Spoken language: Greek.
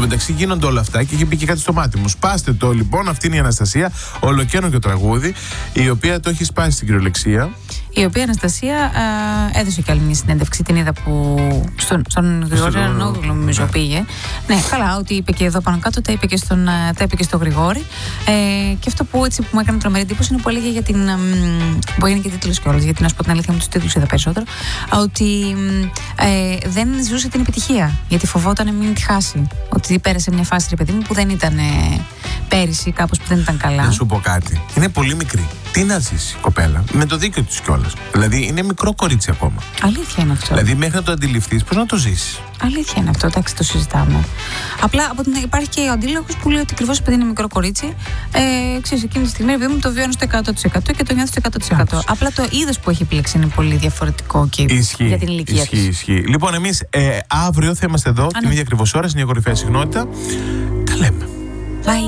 μεταξύ γίνονται όλα αυτά και έχει μπει και κάτι στο μάτι μου. Σπάστε το λοιπόν, αυτή είναι η Αναστασία, ολοκαίνουργιο τραγούδι, η οποία το έχει σπάσει στην κυριολεξία. Η οποία Αναστασία έδωσε και άλλη μια συνέντευξη, την είδα που στον Γρηγόρη Αρναούδου νομίζω πήγε. Ναι, καλά, ότι είπε και εδώ πάνω κάτω, τα είπε και στο Γρηγόρη. Και αυτό που μου έκανε τρομερή εντύπωση είναι που έλεγε για την. Που έγινε και τίτλος κιόλας, γιατί να σου πω την αλήθεια, με τους τίτλους είδα περισσότερο. Ότι δεν ζούσε την επιτυχία. Γιατί φοβόταν μην τη χάσει. Ότι πέρασε μια φάση, ρε παιδί μου, που δεν ήταν πέρυσι, κάπως που δεν ήταν καλά. Να σου πω κάτι. Είναι πολύ μικρή. Τι να ζήσει, κοπέλα, με το δίκιο τη κιόλας. Δηλαδή είναι μικρό κορίτσι ακόμα. Αλήθεια είναι αυτό. Δηλαδή μέχρι να το αντιληφθείς, πώς να το ζήσεις. Αλήθεια είναι αυτό, εντάξει, το συζητάμε. Απλά υπάρχει και ο αντίλογος που λέει ότι ακριβώς επειδή είναι μικρό κορίτσι, ξέρεις, εκείνη τη στιγμή μου το βιώνω στο 100% και το νιώθω στο 100%. Απλά το είδος που έχει επιλέξει είναι πολύ διαφορετικό και για την ηλικία της. Ισχύει. Λοιπόν, εμείς αύριο θα είμαστε εδώ, την ίδια ακριβώς ώρα, στην ίδια κορυφαία συχνότητα.